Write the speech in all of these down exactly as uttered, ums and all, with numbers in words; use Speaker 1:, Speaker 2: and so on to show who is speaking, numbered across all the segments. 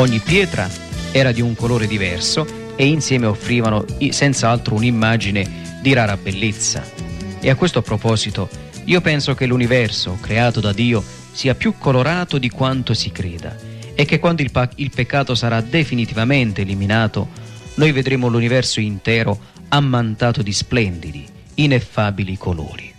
Speaker 1: Ogni pietra era di un colore diverso e insieme offrivano senz'altro un'immagine di rara bellezza. E a questo proposito io penso che l'universo creato da Dio sia più colorato di quanto si creda e che quando il, pa- il peccato sarà definitivamente eliminato, noi vedremo l'universo intero ammantato di splendidi, ineffabili colori.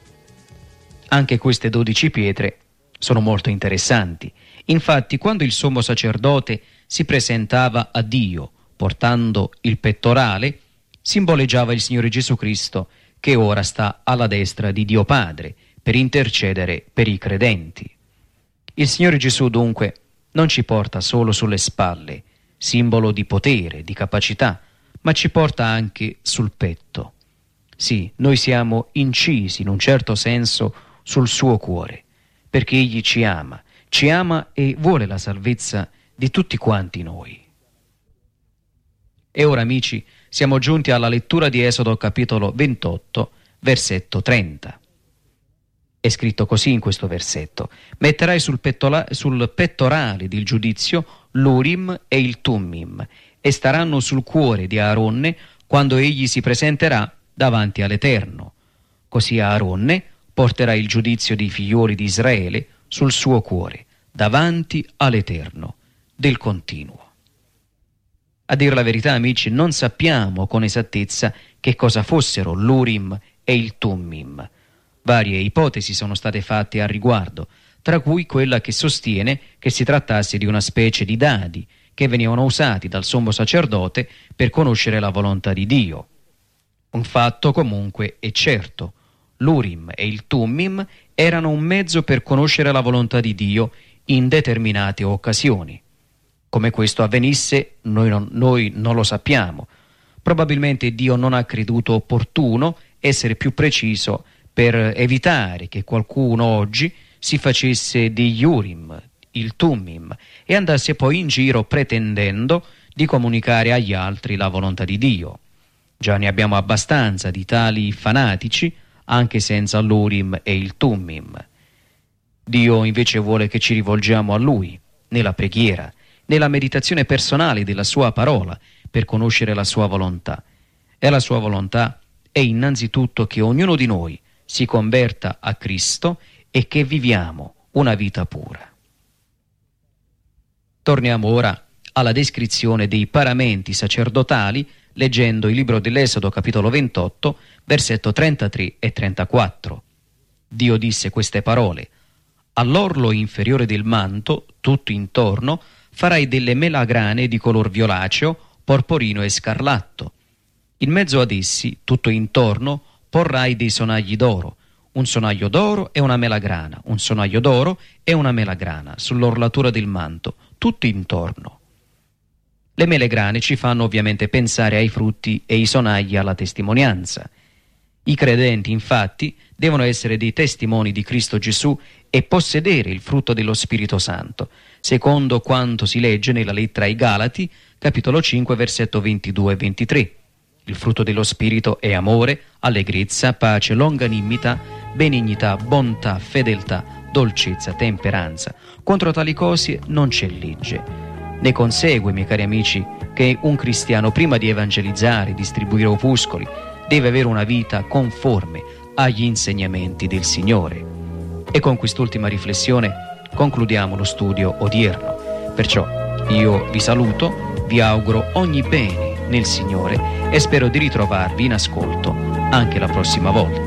Speaker 1: Anche queste dodici pietre sono molto interessanti. Infatti, quando il sommo sacerdote si presentava a Dio portando il pettorale, simboleggiava il Signore Gesù Cristo, che ora sta alla destra di Dio Padre per intercedere per i credenti. Il Signore Gesù dunque non ci porta solo sulle spalle, simbolo di potere, di capacità, ma ci porta anche sul petto. Sì, noi siamo incisi in un certo senso sul suo cuore, perché Egli ci ama, ci ama e vuole la salvezza di tutti quanti noi. E ora, amici, siamo giunti alla lettura di Esodo capitolo ventotto, versetto trenta. È scritto così in questo versetto: metterai sul, pettola- sul pettorale del giudizio l'Urim e il Tummim, e staranno sul cuore di Aaronne quando egli si presenterà davanti all'Eterno. Così Aaronne porterà il giudizio dei figlioli di Israele sul suo cuore, davanti all'Eterno, del continuo. A dire la verità, amici, non sappiamo con esattezza che cosa fossero l'Urim e il Tummim. Varie ipotesi sono state fatte al riguardo, tra cui quella che sostiene che si trattasse di una specie di dadi che venivano usati dal sommo sacerdote per conoscere la volontà di Dio. Un fatto comunque è certo: l'Urim e il Tummim erano un mezzo per conoscere la volontà di Dio in determinate occasioni. Come questo avvenisse, noi non, noi non lo sappiamo. Probabilmente Dio non ha creduto opportuno essere più preciso per evitare che qualcuno oggi si facesse degli Urim, il Tummim, e andasse poi in giro pretendendo di comunicare agli altri la volontà di Dio. Già ne abbiamo abbastanza di tali fanatici, anche senza l'Urim e il Tummim. Dio invece vuole che ci rivolgiamo a Lui, nella preghiera, nella meditazione personale della Sua parola, per conoscere la Sua volontà. E la Sua volontà è innanzitutto che ognuno di noi si converta a Cristo e che viviamo una vita pura. Torniamo ora alla descrizione dei paramenti sacerdotali, leggendo il libro dell'Esodo capitolo ventotto, versetto trentatré e trentaquattro. Dio disse queste parole: all'orlo inferiore del manto, tutto intorno, farai delle melagrane di color violaceo, porporino e scarlatto. In mezzo ad essi, tutto intorno, porrai dei sonagli d'oro, un sonaglio d'oro e una melagrana, un sonaglio d'oro e una melagrana, sull'orlatura del manto, tutto intorno. Le melagrane ci fanno ovviamente pensare ai frutti e i sonagli alla testimonianza. I credenti, infatti, devono essere dei testimoni di Cristo Gesù e possedere il frutto dello Spirito Santo, secondo quanto si legge nella lettera ai Galati, capitolo cinque, versetto ventidue e ventitré. Il frutto dello Spirito è amore, allegrezza, pace, longanimità, benignità, bontà, fedeltà, dolcezza, temperanza. Contro tali cose non c'è legge. Ne consegue, miei cari amici, che un cristiano, prima di evangelizzare, distribuire opuscoli, deve avere una vita conforme agli insegnamenti del Signore. E con quest'ultima riflessione concludiamo lo studio odierno. Perciò io vi saluto, vi auguro ogni bene nel Signore e spero di ritrovarvi in ascolto anche la prossima volta.